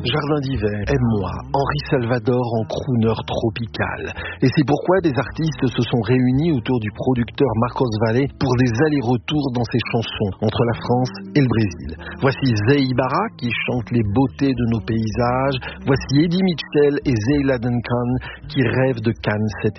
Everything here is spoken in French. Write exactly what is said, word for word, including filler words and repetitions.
Jardin d'hiver, aime-moi, Henri Salvador en crooner tropical. Et c'est pourquoi des artistes se sont réunis autour du producteur Marcos Valle pour des allers-retours dans ses chansons entre la France et le Brésil. Voici Zé Ibarra qui chante les beautés de nos paysages. Voici Eddie Mitchell et Zeyla Duncan qui rêvent de Cannes cet